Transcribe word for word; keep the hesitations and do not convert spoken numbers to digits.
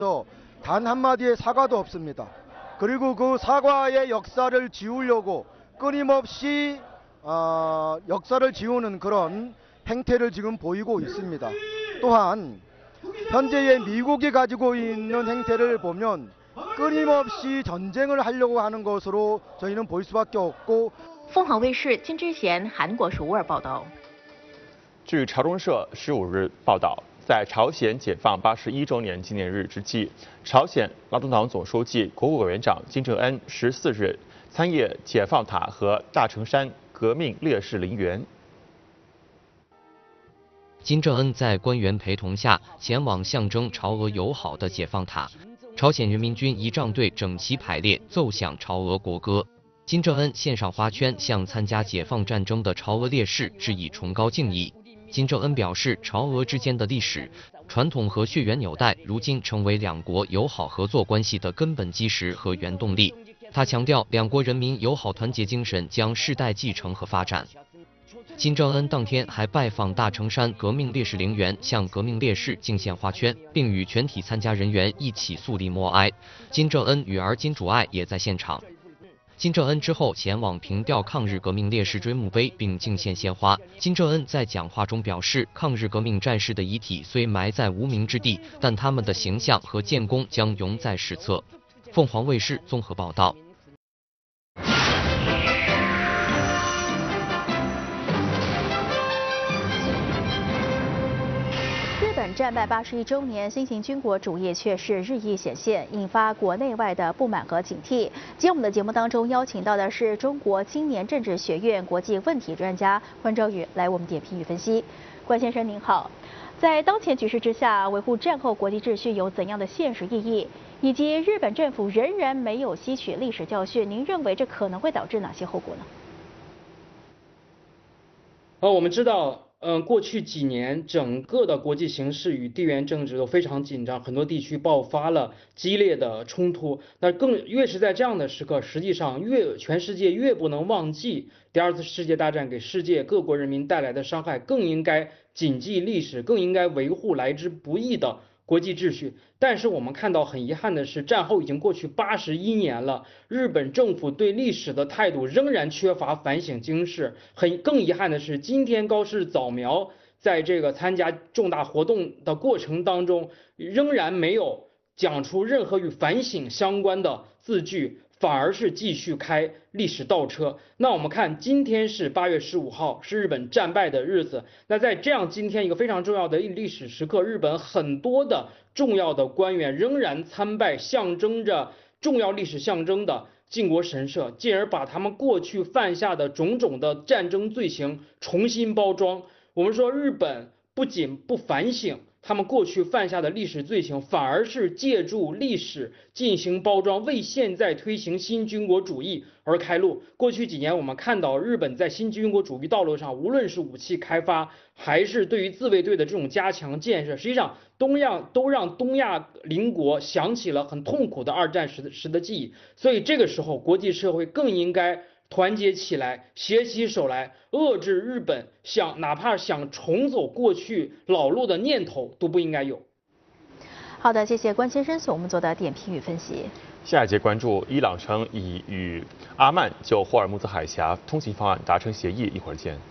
단 한마디의 사과도 없습니다. 그리고 그 사과의 역사를 지우려고 끊임없이 어, 역사를 지우는 그런 행태를 지금 보이고 있습니다. 또한 현재의 미국이 가지고 있는 행태를 보면 끊임없이 전쟁을 하려고 하는 것으로 저희는 볼 수밖에 없고. 凤凰卫视金之贤韩国首尔报道。 据朝中社十五日报道，在朝鲜解放八十一周年纪念日之际，朝鲜劳动党总书记、国务委员长金正恩十四日参谒解放塔和大城山革命烈士陵园。 金正恩在官员陪同下前往象征朝俄友好的解放塔，朝鲜人民军仪仗队整齐排列，奏响朝俄国歌。金正恩献上花圈，向参加解放战争的朝俄烈士致以崇高敬意。金正恩表示，朝俄之间的历史、传统和血缘纽带，如今成为两国友好合作关系的根本基石和原动力。他强调，两国人民友好团结精神将世代继承和发展。金正恩当天还拜访大城山革命烈士陵园，向革命烈士敬献花圈，并与全体参加人员一起肃立默哀。金正恩女儿金主爱也在现场。金正恩之后前往凭吊抗日革命烈士追墓碑并敬献鲜花。金正恩在讲话中表示，抗日革命战士的遗体虽埋在无名之地，但他们的形象和建功将永在史册。凤凰卫视综合报道。 日本战败八十一周年，新型军国主义却是日益显现，引发国内外的不满和警惕。今天我们的节目当中邀请到的是中国青年政治学院国际问题专家关周宇来我们点评与分析。关先生您好，在当前局势之下，维护战后国际秩序有怎样的现实意义？以及日本政府仍然没有吸取历史教训，您认为这可能会导致哪些后果呢？ 呃，我们知道。嗯，过去几年，整个的国际形势与地缘政治都非常紧张，很多地区爆发了激烈的冲突。那更越是在这样的时刻，实际上越全世界越不能忘记第二次世界大战给世界各国人民带来的伤害，更应该谨记历史，更应该维护来之不易的国际秩序。但是我们看到很遗憾的是，战后已经过去八十一年了，日本政府对历史的态度仍然缺乏反省经视。很更遗憾的是，今天高市早苗在这个参加重大活动的过程当中，仍然没有讲出任何与反省相关的字句，反而是继续开历史倒车。那我们看，今天是八月十五号，是日本战败的日子。那在这样今天一个非常重要的历史时刻，日本很多的重要的官员仍然参拜象征着重要历史象征的靖国神社，进而把他们过去犯下的种种的战争罪行重新包装。我们说，日本不仅不反省他们过去犯下的历史罪行，反而是借助历史进行包装，为现在推行新军国主义而开路。过去几年，我们看到日本在新军国主义道路上，无论是武器开发，还是对于自卫队的这种加强建设，实际上东亚都让东亚邻国想起了很痛苦的二战时的时的记忆。所以这个时候，国际社会更应该团结起来，携起手来，遏制日本想哪怕想重走过去老路的念头都不应该有。 好的，谢谢关先生所我们做的点评与分析。 下一节关注，伊朗称已与阿曼就霍尔木兹海峡通行方案达成协议，一会儿见。